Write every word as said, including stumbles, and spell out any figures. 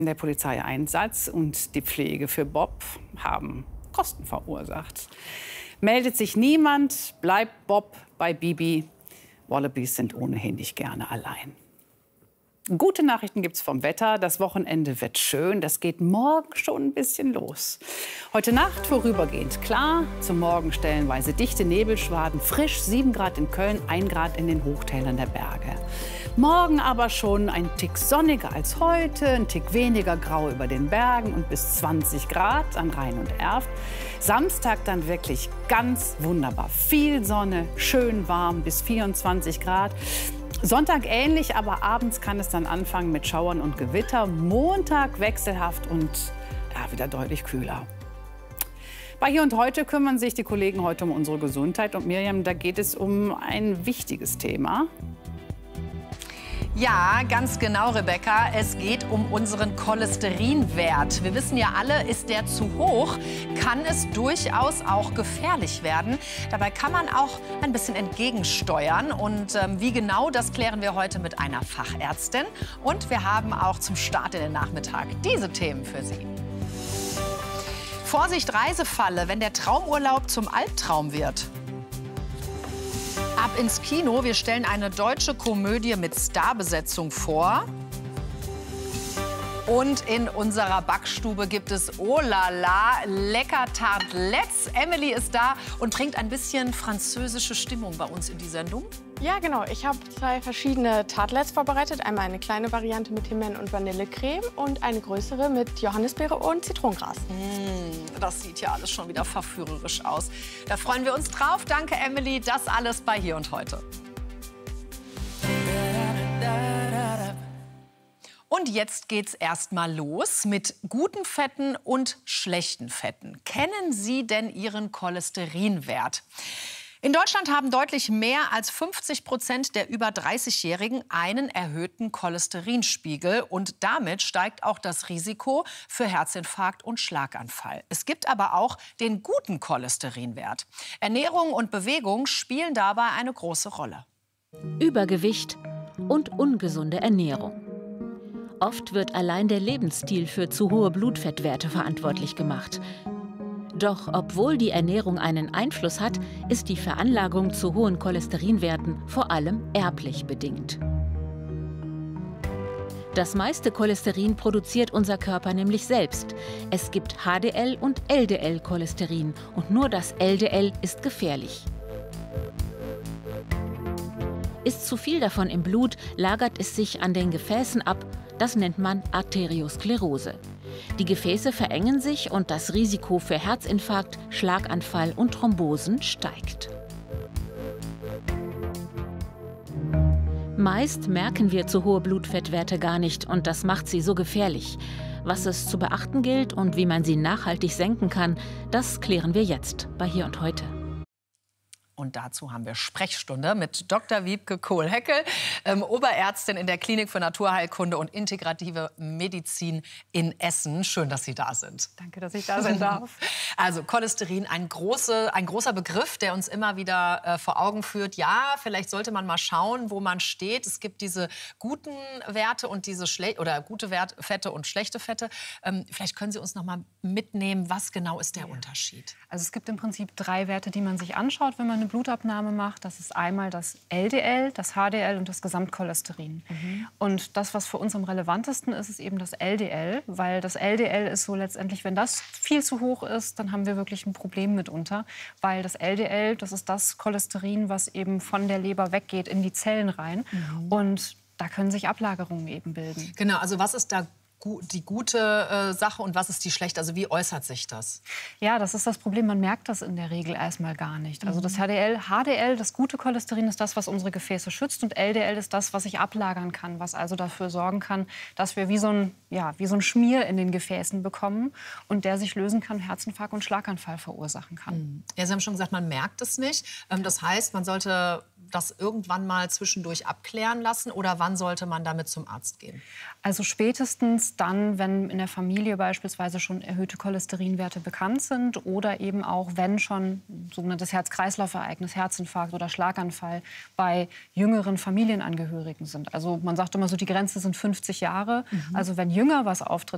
Der Polizeieinsatz und die Pflege für Bob haben Kosten verursacht. Meldet sich niemand, bleibt Bob bei Bibi. Wallabies sind ohnehin nicht gerne allein. Gute Nachrichten gibt's vom Wetter. Das Wochenende wird schön. Das geht morgen schon ein bisschen los. Heute Nacht vorübergehend klar. Zum Morgen stellenweise dichte Nebelschwaden. Frisch sieben Grad in Köln, ein Grad in den Hochtälern der Berge. Morgen aber schon ein Tick sonniger als heute. Ein Tick weniger grau über den Bergen und bis zwanzig Grad an Rhein und Erft. Samstag dann wirklich ganz wunderbar. Viel Sonne, schön warm bis vierundzwanzig Grad. Sonntag ähnlich, aber abends kann es dann anfangen mit Schauern und Gewitter. Montag wechselhaft und ja, wieder deutlich kühler. Bei Hier und Heute kümmern sich die Kollegen heute um unsere Gesundheit. Und Miriam, da geht es um ein wichtiges Thema. Ja, ganz genau, Rebecca. Es geht um unseren Cholesterinwert. Wir wissen ja alle, ist der zu hoch, kann es durchaus auch gefährlich werden. Dabei kann man auch ein bisschen entgegensteuern. Und ähm, wie genau, das klären wir heute mit einer Fachärztin. Und wir haben auch zum Start in den Nachmittag diese Themen für Sie. Vorsicht, Reisefalle, wenn der Traumurlaub zum Albtraum wird. Ab ins Kino. Wir stellen eine deutsche Komödie mit Starbesetzung vor. Und in unserer Backstube gibt es, oh la la, lecker Tartlets. Emily ist da und bringt ein bisschen französische Stimmung bei uns in die Sendung. Ja, genau. Ich habe zwei verschiedene Tartlets vorbereitet. Einmal eine kleine Variante mit Himbeeren und Vanillecreme und eine größere mit Johannisbeere und Zitronengras. Mmh, das sieht ja alles schon wieder verführerisch aus. Da freuen wir uns drauf. Danke, Emily. Das alles bei Hier und Heute. Und jetzt geht's erst mal los mit guten Fetten und schlechten Fetten. Kennen Sie denn Ihren Cholesterinwert? In Deutschland haben deutlich mehr als fünfzig Prozent der über dreißigjährigen einen erhöhten Cholesterinspiegel. Und damit steigt auch das Risiko für Herzinfarkt und Schlaganfall. Es gibt aber auch den guten Cholesterinwert. Ernährung und Bewegung spielen dabei eine große Rolle. Übergewicht und ungesunde Ernährung. Oft wird allein der Lebensstil für zu hohe Blutfettwerte verantwortlich gemacht. Doch obwohl die Ernährung einen Einfluss hat, ist die Veranlagung zu hohen Cholesterinwerten vor allem erblich bedingt. Das meiste Cholesterin produziert unser Körper nämlich selbst. Es gibt H D L und L D L-Cholesterin und nur das L D L ist gefährlich. Ist zu viel davon im Blut, lagert es sich an den Gefäßen ab. Das nennt man Arteriosklerose. Die Gefäße verengen sich und das Risiko für Herzinfarkt, Schlaganfall und Thrombosen steigt. Meist merken wir zu hohe Blutfettwerte gar nicht und das macht sie so gefährlich. Was es zu beachten gilt und wie man sie nachhaltig senken kann, das klären wir jetzt bei Hier und Heute. Und dazu haben wir Sprechstunde mit Doktor Wiebke Kohl-Heckel, ähm, Oberärztin in der Klinik für Naturheilkunde und integrative Medizin in Essen. Schön, dass Sie da sind. Danke, dass ich da sein darf. Also Cholesterin, ein, große, ein großer Begriff, der uns immer wieder äh, vor Augen führt. Ja, vielleicht sollte man mal schauen, wo man steht. Es gibt diese guten Werte und diese schle oder gute Wert Fette und schlechte Fette. Ähm, vielleicht können Sie uns noch mal mitnehmen, was genau ist der ja. Unterschied? Also es gibt im Prinzip drei Werte, die man sich anschaut, wenn man eine Blutabnahme macht. Das ist einmal das L D L, das H D L und das Gesamtcholesterin. Mhm. Und das, was für uns am relevantesten ist, ist eben das L D L, weil das L D L ist so letztendlich, wenn das viel zu hoch ist, dann haben wir wirklich ein Problem mitunter, weil das L D L, das ist das Cholesterin, was eben von der Leber weggeht in die Zellen rein. Mhm. Und da können sich Ablagerungen eben bilden. Genau, also was ist da die gute äh, Sache und was ist die schlechte? Also wie äußert sich das? Ja, das ist das Problem. Man merkt das in der Regel erstmal gar nicht. Also das H D L, H D L, das gute Cholesterin ist das, was unsere Gefäße schützt und L D L ist das, was sich ablagern kann, was also dafür sorgen kann, dass wir wie so ein, ja, wie so ein Schmier in den Gefäßen bekommen und der sich lösen kann, Herzinfarkt und Schlaganfall verursachen kann. Ja, Sie haben schon gesagt, man merkt es nicht. Ähm, das heißt, man sollte das irgendwann mal zwischendurch abklären lassen oder wann sollte man damit zum Arzt gehen? Also spätestens dann, wenn in der Familie beispielsweise schon erhöhte Cholesterinwerte bekannt sind oder eben auch, wenn schon sogenanntes Herz-Kreislauf-Ereignis, Herzinfarkt oder Schlaganfall bei jüngeren Familienangehörigen sind. Also man sagt immer so, die Grenze sind fünfzig Jahre. Mhm. Also wenn jünger was auftritt,